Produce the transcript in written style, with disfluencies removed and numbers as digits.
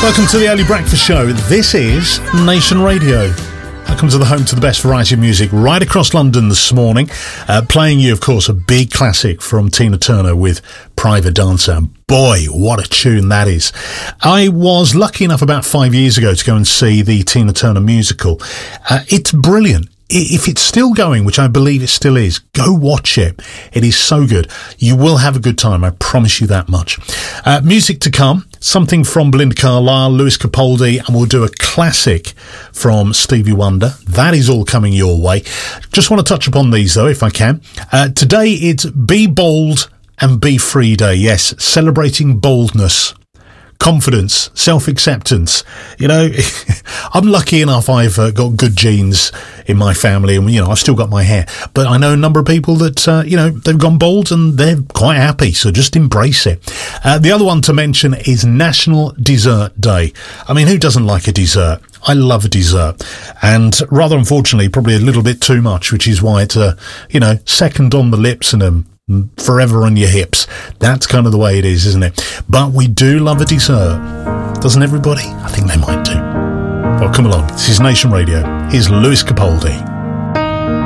Welcome to the Early Breakfast Show. This is Nation Radio. Welcome to the home to the best variety of music right across London this morning. Playing you, of course, a big classic from Tina Turner with Private Dancer. Boy, what a tune that is. I was lucky enough about 5 years ago to go and see the Tina Turner musical. It's brilliant. If it's still going, which I believe it still is, go watch it. It is so good. You will have a good time, I promise you that much. Music to come, something from Belinda Carlisle, Lewis Capaldi, and we'll do a classic from Stevie Wonder. That is all coming your way. Just want to touch upon these, though, if I can. Today, it's Be Bold and Be Free Day. Yes, celebrating boldness, confidence, self-acceptance. You know, I'm lucky enough I've got good genes in my family and, you know, I've still got my hair. But I know a number of people that, you know, they've gone bald and they're quite happy. So just embrace it. The other one to mention is National Dessert Day. I mean, who doesn't like a dessert? I love a dessert. And rather unfortunately, probably a little bit too much, which is why it's, you know, second on the lips and forever on your hips. That's kind of the way it is, isn't it? But we do love a dessert. Doesn't everybody? I think they might do. Well, come along. This is Nation Radio. Here's Lewis Capaldi.